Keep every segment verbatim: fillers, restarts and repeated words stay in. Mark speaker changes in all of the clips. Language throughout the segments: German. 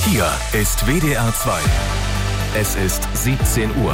Speaker 1: Hier ist W D R zwei. Es ist siebzehn Uhr.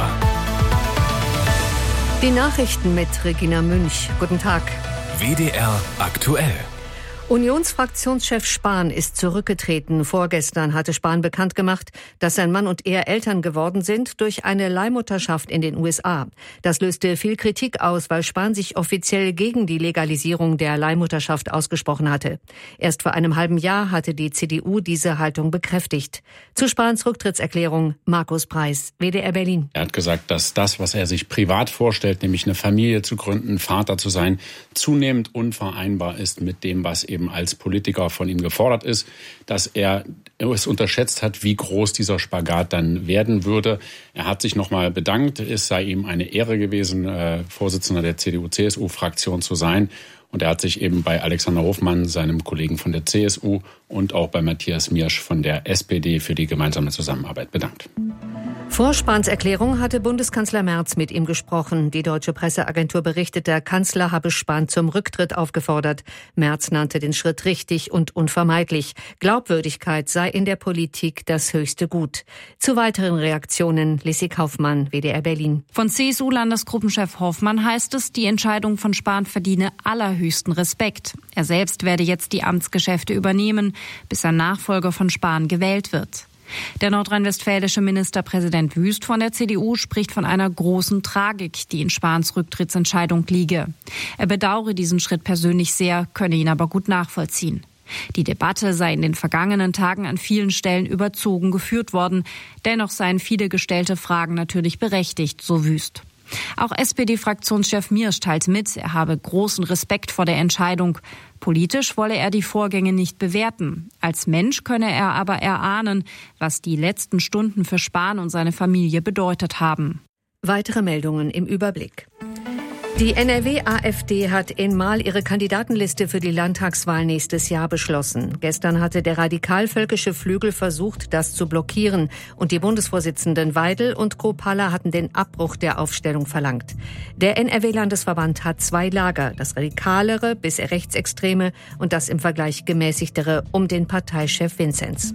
Speaker 2: Die Nachrichten mit Regina Münch. Guten Tag.
Speaker 1: W D R aktuell.
Speaker 2: Unionsfraktionschef Spahn ist zurückgetreten. Vorgestern hatte Spahn bekannt gemacht, dass sein Mann und er Eltern geworden sind durch eine Leihmutterschaft in den U S A. Das löste viel Kritik aus, weil Spahn sich offiziell gegen die Legalisierung der Leihmutterschaft ausgesprochen hatte. Erst vor einem halben Jahr hatte die C D U diese Haltung bekräftigt. Zu Spahns Rücktrittserklärung Markus Preis, W D R Berlin.
Speaker 3: Er hat gesagt, dass das, was er sich privat vorstellt, nämlich eine Familie zu gründen, Vater zu sein, zunehmend unvereinbar ist mit dem, was eben als Politiker von ihm gefordert ist, dass er es unterschätzt hat, wie groß dieser Spagat dann werden würde. Er hat sich nochmal bedankt, es sei ihm eine Ehre gewesen, äh, Vorsitzender der C D U C S U-Fraktion zu sein. Und er hat sich eben bei Alexander Hofmann, seinem Kollegen von der C S U, und auch bei Matthias Miersch von der S P D für die gemeinsame Zusammenarbeit bedankt.
Speaker 2: Vor Spahns Erklärung hatte Bundeskanzler Merz mit ihm gesprochen. Die deutsche Presseagentur berichtet, der Kanzler habe Spahn zum Rücktritt aufgefordert. Merz nannte den Schritt richtig und unvermeidlich. Glaubwürdigkeit sei in der Politik das höchste Gut. Zu weiteren Reaktionen Lissi Kaufmann, W D R Berlin.
Speaker 4: Von C S U-Landesgruppenchef Hoffmann heißt es, die Entscheidung von Spahn verdiene allerhöchsten Respekt. Er selbst werde jetzt die Amtsgeschäfte übernehmen, bis ein Nachfolger von Spahn gewählt wird. Der nordrhein-westfälische Ministerpräsident Wüst von der C D U spricht von einer großen Tragik, die in Spahns Rücktrittsentscheidung liege. Er bedauere diesen Schritt persönlich sehr, könne ihn aber gut nachvollziehen. Die Debatte sei in den vergangenen Tagen an vielen Stellen überzogen geführt worden. Dennoch seien viele gestellte Fragen natürlich berechtigt, so Wüst. Auch S P D-Fraktionschef Miersch teilt mit, er habe großen Respekt vor der Entscheidung. Politisch wolle er die Vorgänge nicht bewerten. Als Mensch könne er aber erahnen, was die letzten Stunden für Spahn und seine Familie bedeutet haben.
Speaker 2: Weitere Meldungen im Überblick. Die N R W-A f D hat in Mal ihre Kandidatenliste für die Landtagswahl nächstes Jahr beschlossen. Gestern hatte der radikalvölkische Flügel versucht, das zu blockieren. Und die Bundesvorsitzenden Weidel und Kropalla hatten den Abbruch der Aufstellung verlangt. Der N R W-Landesverband hat zwei Lager, das radikalere bis rechtsextreme und das im Vergleich gemäßigtere um den Parteichef Vinzenz.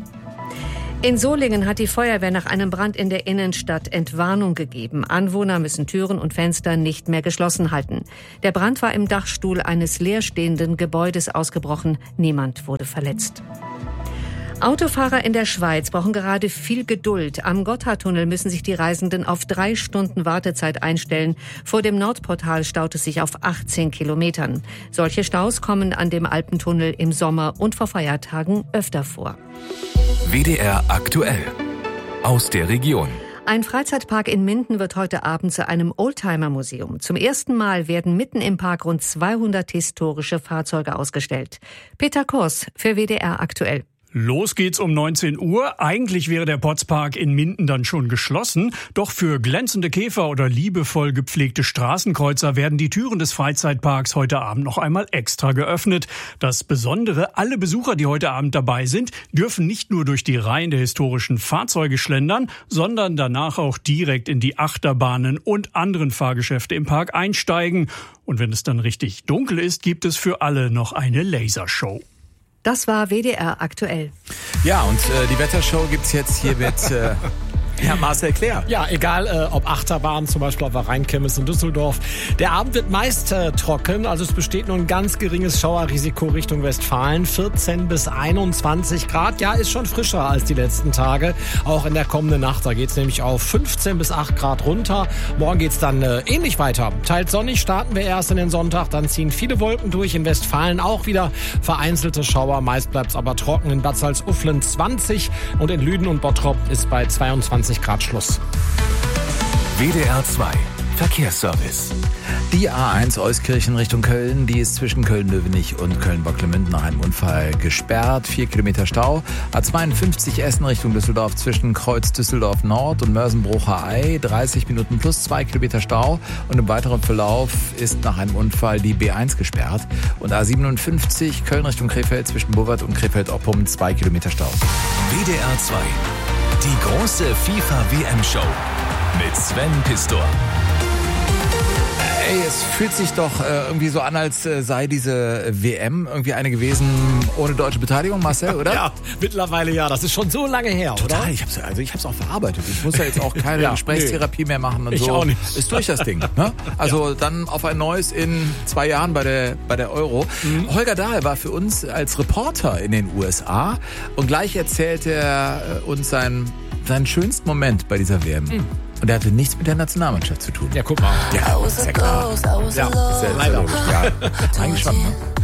Speaker 2: In Solingen hat die Feuerwehr nach einem Brand in der Innenstadt Entwarnung gegeben. Anwohner müssen Türen und Fenster nicht mehr geschlossen halten. Der Brand war im Dachstuhl eines leerstehenden Gebäudes ausgebrochen. Niemand wurde verletzt. Autofahrer in der Schweiz brauchen gerade viel Geduld. Am Gotthardtunnel müssen sich die Reisenden auf drei Stunden Wartezeit einstellen. Vor dem Nordportal staut es sich auf achtzehn Kilometern. Solche Staus kommen an dem Alpentunnel im Sommer und vor Feiertagen öfter vor.
Speaker 1: W D R aktuell. Aus der Region.
Speaker 2: Ein Freizeitpark in Minden wird heute Abend zu einem Oldtimer-Museum. Zum ersten Mal werden mitten im Park rund zweihundert historische Fahrzeuge ausgestellt. Peter Kors für W D R aktuell.
Speaker 5: Los geht's um neunzehn Uhr. Eigentlich wäre der Potzpark in Minden dann schon geschlossen. Doch für glänzende Käfer oder liebevoll gepflegte Straßenkreuzer werden die Türen des Freizeitparks heute Abend noch einmal extra geöffnet. Das Besondere, alle Besucher, die heute Abend dabei sind, dürfen nicht nur durch die Reihen der historischen Fahrzeuge schlendern, sondern danach auch direkt in die Achterbahnen und anderen Fahrgeschäfte im Park einsteigen. Und wenn es dann richtig dunkel ist, gibt es für alle noch eine Lasershow.
Speaker 2: Das war W D R aktuell.
Speaker 6: Ja, und äh, die Wettershow gibt's jetzt hier mit äh, ja, Marcel Claire.
Speaker 7: Ja, egal äh, ob Achterbahn, zum Beispiel auf der Rheinkirmes in Düsseldorf. Der Abend wird meist äh, trocken, also es besteht nur ein ganz geringes Schauerrisiko Richtung Westfalen. vierzehn bis einundzwanzig Grad, ja, ist schon frischer als die letzten Tage. Auch in der kommenden Nacht, da geht's nämlich auf fünfzehn bis acht Grad runter. Morgen geht's dann äh, ähnlich weiter. Teils sonnig starten wir erst in den Sonntag, dann ziehen viele Wolken durch. In Westfalen auch wieder vereinzelte Schauer, meist bleibt's aber trocken. In Bad Salzuflen zwanzig und in Lüden und Bottrop ist bei zweiundzwanzig Grad Schluss.
Speaker 1: W D R zwei Verkehrsservice.
Speaker 6: Die A eins Euskirchen Richtung Köln, die ist zwischen Köln-Löwenich und Köln-Bocklemünden nach einem Unfall gesperrt. Vier Kilometer Stau. A zweiundfünfzig Essen Richtung Düsseldorf zwischen Kreuz Düsseldorf Nord und Mörsenbrucher Ei. dreißig Minuten plus zwei Kilometer Stau. Und im weiteren Verlauf ist nach einem Unfall die B eins gesperrt. Und A siebenundfünfzig Köln Richtung Krefeld zwischen Bovert und Krefeld-Oppum zwei Kilometer Stau.
Speaker 1: W D R zwei. Die große FIFA-W M-Show mit Sven Pistor.
Speaker 6: Ey, es fühlt sich doch äh, irgendwie so an, als äh, sei diese W M irgendwie eine gewesen ohne deutsche Beteiligung, Marcel, oder?
Speaker 7: Ja, mittlerweile ja. Das ist schon so lange her,
Speaker 6: Total.
Speaker 7: oder?
Speaker 6: Ich hab's, also ich hab's auch verarbeitet. Ich muss ja jetzt auch keine
Speaker 7: Ja,
Speaker 6: Gesprächstherapie mehr machen und
Speaker 7: Ich
Speaker 6: so.
Speaker 7: auch nicht.
Speaker 6: Ist durch das Ding. Ne? Also ja. Dann auf ein neues in zwei Jahren bei der bei der Euro. Mhm. Holger Dahl war für uns als Reporter in den U S A und gleich erzählt er uns seinen, seinen schönsten Moment bei dieser W M. Mhm. Und er hatte nichts mit der Nationalmannschaft zu tun.
Speaker 7: Ja, guck mal.
Speaker 6: Ja, ist ja klar. Ja, ist ja
Speaker 7: leider.
Speaker 6: Ja, eigentlich schon, ne?